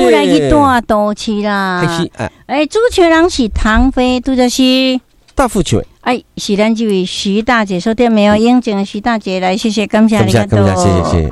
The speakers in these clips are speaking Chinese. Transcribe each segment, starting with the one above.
夫来去大都市啦。主持人是唐飞，拄就是大富球。 是咱这位徐大姐收听没有？应景的徐大姐来，谢谢，感谢你， 感谢。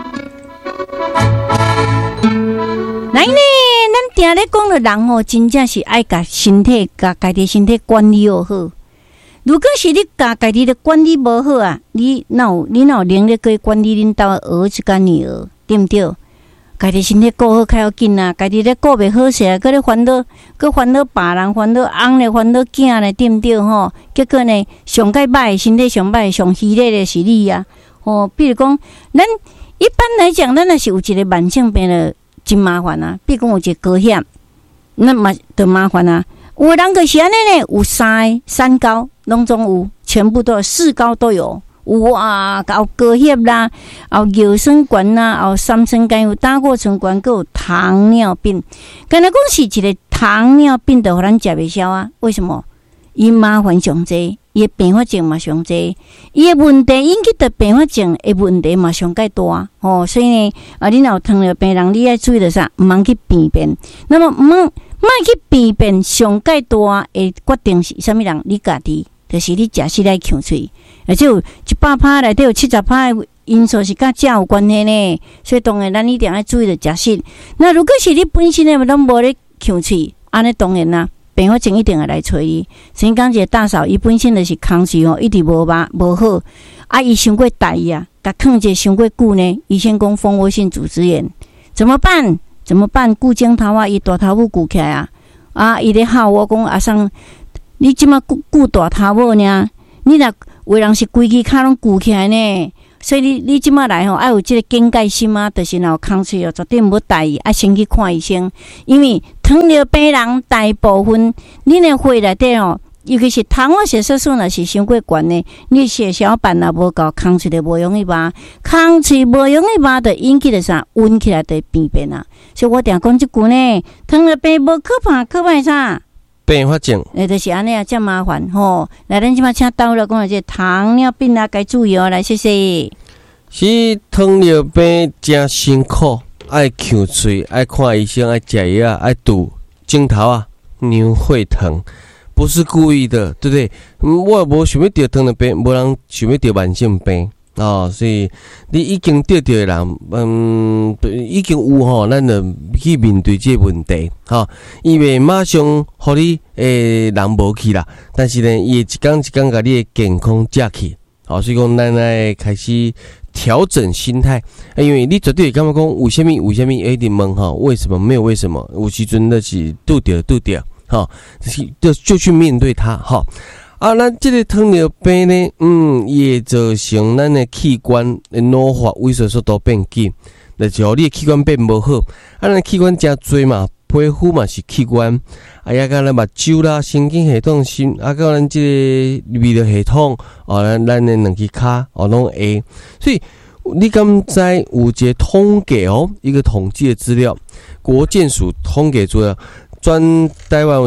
来呢，咱定咧讲的人吼，真正是爱甲身体、甲家己身体管理好。如果是你甲家己的管理无好啊，你哪有能力可以管理恁家儿子甲女儿，对不对？家己身体顾好较要紧啊，家己咧顾袂好势，搁咧烦恼别人，烦恼翁咧，烦恼囝咧，对不对吼？结果呢，上介歹身体上歹，上虚累的是你啊！比如讲，咱一般来讲，咱若是有一个慢性病了，真麻烦啊。比如讲有一个高血，那嘛就麻烦啊。有人就是安尼呢，有三高拢总有，全部都有，4高都有。有啊，有高血啦，有尿酸管啦，有三酸甘油胆固醇管，还有糖尿病。刚才讲是一个糖尿病的，互咱食袂消啊？为什么？伊麻烦上济，伊的并发症嘛上济，伊的问题引起的并发症的问题嘛上介大所以呢，你若有糖尿病人，你要注意的啥？毋通去便便。那么莫去便便上介大的决定是啥物人？你家己。就是你食食来呛喙，而且有100%内底有70%的因素是甲食有关系呢。所以当然咱一定要注意着食食。那如果是你本身的拢无咧呛喙，安尼当然啦，并发症一定会来找伊。先讲一个大嫂，伊本身就是空喙一直无好，伊伤过大啊，甲囥者伤过久呢，医生讲蜂窝性组织炎，怎么办？顾镜头啊，伊大头母顾起来伊咧喊我讲阿桑。你即马顾大头母呢？你若有人是规支骹拢顾起来呢，所以你即马来爱有即个警戒心啊，就是若有空喙绝对无大意，先去看医生。因为糖尿病人大部分，恁的血内底尤其是糖化血色素若是伤过悬的，你血小板若无够，空喙就无容易麻，空喙无容易麻，就引起了啥？温起来就便便啊。所以我定讲即句呢，糖尿病无可怕，可怕啥？ 并发症， 就是安尼啊，真麻烦吼。来，咱即马请导了讲这糖尿病啊，该注意来，谢谢。 是糖尿病真辛苦，爱呛喙，爱看医生，爱食药，爱堵镜头啊，牛会疼，不是故意的，对不对？我无想要得糖尿病，无人想要得慢性病。所以你已经得的人，已经有咱就去面对这个问题，伊袂马上互你人无去啦，但是呢，伊一天一天甲你的健康遮去，所以讲咱来开始调整心态，因为你绝对会感觉讲为什么一直问为什么没有为什么，有时阵就是拄着，就去面对它，咱这个糖尿病呢，伊会造成咱的器官的老化、萎缩速度变紧，就是互你的器官变无好。咱器官真多嘛，皮肤嘛是器官，也甲咱目睭啦、神经系统、甲咱这个泌尿系统，咱的两只骹，拢会。所以你敢知有一个统计一个统计的资料，国健署统计资料。全台湾有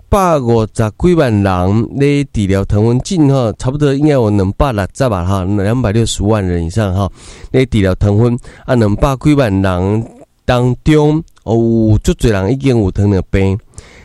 250几万人咧治疗糖分症差不多应该有260万260万人以上咧治疗糖分200几万人当中有足侪人已经有糖尿病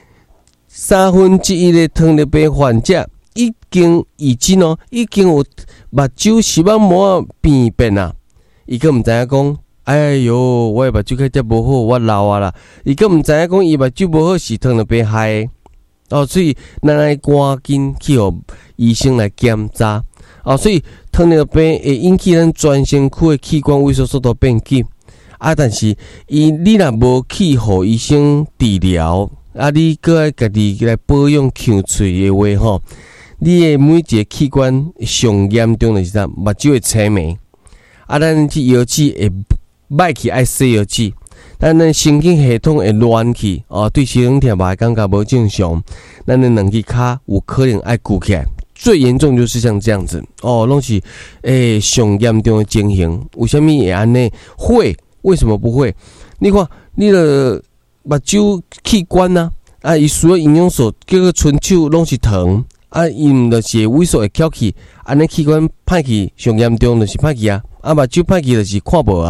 1/3的糖尿病患者已经有目睭视网膜病变啊，伊个毋知影讲。哎哟，我的目睭较无好，我老啊啦！伊个毋知影讲伊目睭无好是糖尿病害所以咱爱赶紧去互医生来检查所以糖尿病会引起咱全身躯的器官萎缩速度变紧但是你若无去互医生治疗你搁爱家己来保养呛喙的话你的每一个器官上严重的是啥？目睭会青霉咱这药剂会歹去爱洗药剂，咱神经系统会乱去对身体痛嘛感觉无正常，咱的两只骹有可能爱鼓起来，最严重就是像这样子拢是上严重的情形。为什么会安尼？会为什么不会？你看你的目睭器官伊需要营养素，叫做伸手拢是疼因就是萎缩会翘起，安尼器官歹去上严重就是歹去目睭歹去就是看无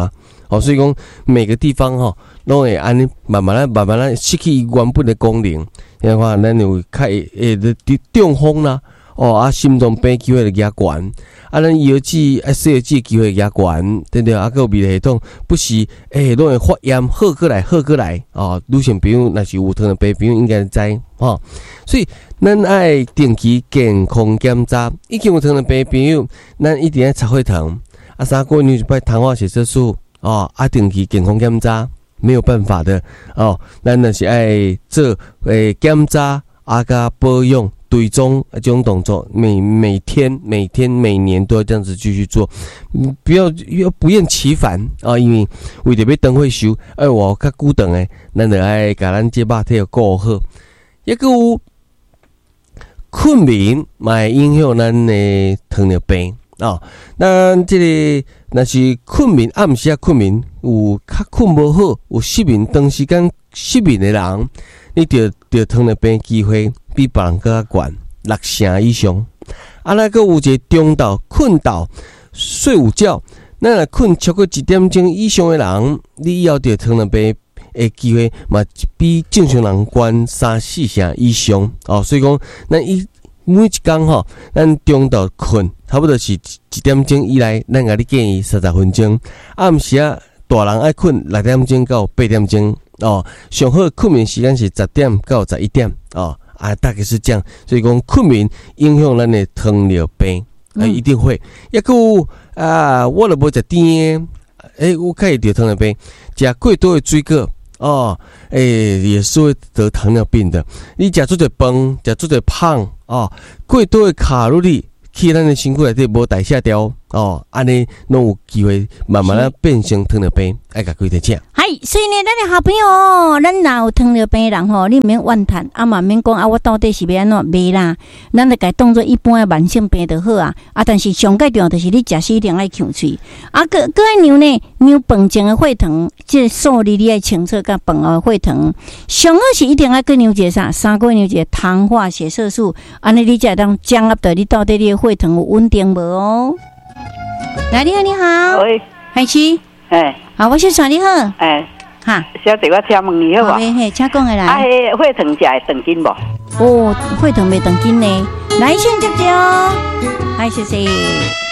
所以讲每个地方拢会安尼慢慢失去原本的功能。你看，咱有较中风啦，心脏病机会就加悬，咱腰子洗腰子机会加悬，对不对？还有泌尿系统不时拢会发炎，好过来，女性朋友若是有糖尿病朋友应该知所以咱爱定期健康检查，已经有糖尿病朋友，咱一定要查血糖，3个月一摆糖化血色素定期健康检查。没有办法的咱就是爱做检查甲保养追踪这种动作，每天每年都要这样子继续做，不厌其烦因为为着要长岁数，我较久长诶，咱就爱甲咱这肉体顾好，抑个有困眠嘛会影响咱的糖尿病咱这个若是困眠，暗时困眠有较困无好，有失眠长时间失眠的人，你得糖尿病机会比别人更加悬，60%以上。那个有一个中度困到睡午觉，咱若困超过1点钟以上的人，你以后得糖尿病的机会嘛比正常人悬3-4%以上所以讲，咱每一天咱中度困差不多是1点钟以内，咱甲你建议30分钟。暗时大人爱困6点钟到8点钟上好困眠时间是10点到11点大概是这样。所以讲困眠影响咱的糖尿病一定会。抑个有我都无食甜的，我较会得糖尿病，食过多的水果也是会得糖尿病的。你食做者饭，食做者胖过多的卡路里去咱的身躯内底无代谢掉安尼拢有机会慢慢变成糖尿病，爱甲规提醒。 所以呢，咱的好朋友咱若有糖尿病的人你毋免怨叹，嘛毋免讲我到底是要安怎袂啦，咱就该当做一般的慢性病就好但是上介重要就是你食一定爱呛喙个爱量呢，量饭前的血糖，这数字你爱清楚，甲饭后的血糖，上好是一定爱量一个3个月量一个糖化血色素，安尼你才会当掌握到你到底你的血糖有稳定无来，你好，你好， 喂， 海琪，好，我先传你好， 小弟我请问你好无？ 请讲来。 血糖食会长筋无？ 血糖袂长筋呢，来先接着，谢谢。